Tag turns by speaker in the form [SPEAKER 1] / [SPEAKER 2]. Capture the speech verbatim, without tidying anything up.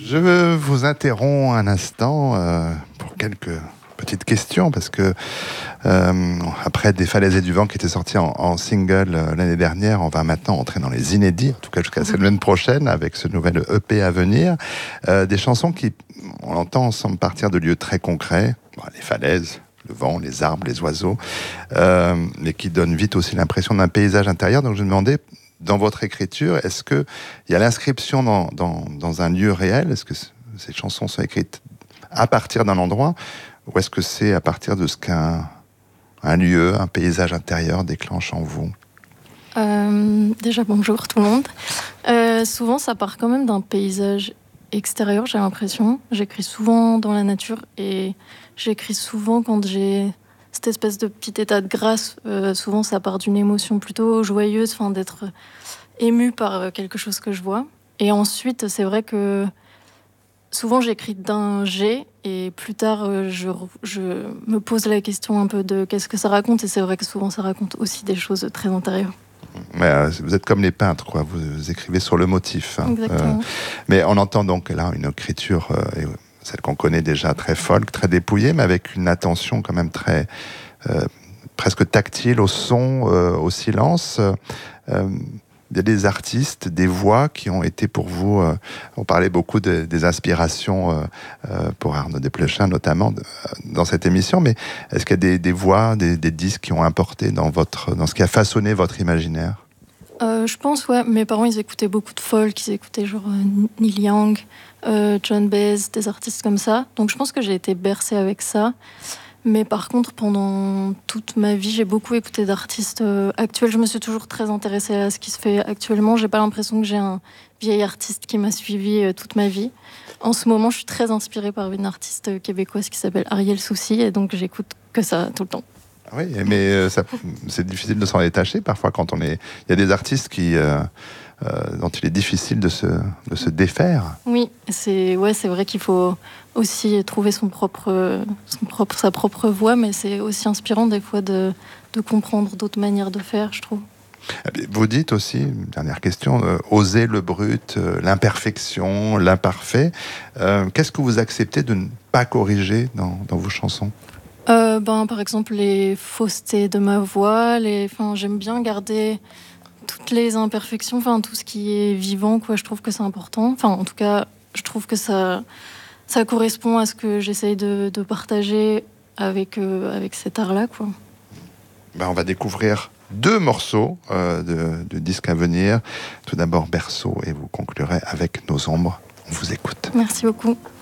[SPEAKER 1] Je vous interromps un instant euh, pour quelques petites questions, parce que euh, après Des falaises et du vent qui était sorti en, en single euh, l'année dernière, on va maintenant entrer dans les inédits, en tout cas jusqu'à la semaine prochaine, avec ce nouvel E P à venir. Euh, des chansons qui, on l'entend, semblent partir de lieux très concrets, bon, les falaises, le vent, les arbres, les oiseaux, euh, mais qui donnent vite aussi l'impression d'un paysage intérieur. Donc je me demandais, dans votre écriture, est-ce qu'il y a l'inscription dans, dans, dans un lieu réel? Est-ce que ces chansons sont écrites à partir d'un endroit, ou est-ce que c'est à partir de ce qu'un un lieu, un paysage intérieur déclenche en vous?
[SPEAKER 2] euh, Déjà, bonjour tout le monde. Euh, souvent, ça part quand même d'un paysage extérieur, j'ai l'impression. J'écris souvent dans la nature et j'écris souvent quand j'ai cette espèce de petit état de grâce. Euh, souvent, ça part d'une émotion plutôt joyeuse, enfin, d'être émue par quelque chose que je vois. Et ensuite, c'est vrai que souvent, j'écris d'un jet et plus tard, je, je me pose la question un peu de qu'est-ce que ça raconte. Et c'est vrai que souvent, ça raconte aussi des choses très intérieures.
[SPEAKER 1] Mais, euh, vous êtes comme les peintres, quoi. Vous écrivez sur le motif. Hein.
[SPEAKER 2] Exactement.
[SPEAKER 1] Euh, mais on entend donc là une écriture... Euh, celle qu'on connaît déjà, très folk, très dépouillée, mais avec une attention quand même très euh, presque tactile au son, euh, au silence. Euh, il y a des artistes, des voix qui ont été pour vous... Euh, on parlait beaucoup de, des inspirations euh, euh, pour Arnaud Desplechin, notamment, de, dans cette émission, mais est-ce qu'il y a des, des voix, des, des disques qui ont importé dans, votre, dans ce qui a façonné votre imaginaire?
[SPEAKER 2] Euh, je pense, ouais. Mes parents, ils écoutaient beaucoup de folk, ils écoutaient genre euh, Neil Young, euh, John Baez, des artistes comme ça. Donc je pense que j'ai été bercée avec ça. Mais par contre, pendant toute ma vie, j'ai beaucoup écouté d'artistes euh, actuels. Je me suis toujours très intéressée à ce qui se fait actuellement. J'ai pas l'impression que j'ai un vieil artiste qui m'a suivie euh, toute ma vie. En ce moment, je suis très inspirée par une artiste québécoise qui s'appelle Ariel Soucy, et donc j'écoute que ça tout le temps.
[SPEAKER 1] Oui, mais euh, ça, c'est difficile de s'en détacher parfois quand on est... Il y a des artistes qui, euh, euh, dont il est difficile de se, de se défaire.
[SPEAKER 2] Oui, c'est, ouais, c'est vrai qu'il faut aussi trouver son propre, son propre, sa propre voix, mais c'est aussi inspirant des fois de, de comprendre d'autres manières de faire, je trouve.
[SPEAKER 1] Vous dites aussi, une dernière question, euh, oser le brut, euh, l'imperfection, l'imparfait. Euh, qu'est-ce que vous acceptez de ne pas corriger dans, dans vos chansons?
[SPEAKER 2] Euh, ben, par exemple, les faussetés de ma voix. Les... Enfin, j'aime bien garder toutes les imperfections, enfin, tout ce qui est vivant, quoi. Je trouve que c'est important. Enfin, en tout cas, je trouve que ça, ça correspond à ce que j'essaye de, de partager avec, euh, avec cet art-là, quoi.
[SPEAKER 1] Ben, on va découvrir deux morceaux euh, de, de disques à venir. Tout d'abord, Berceau, et vous conclurez avec Nos ombres. On vous écoute.
[SPEAKER 2] Merci beaucoup.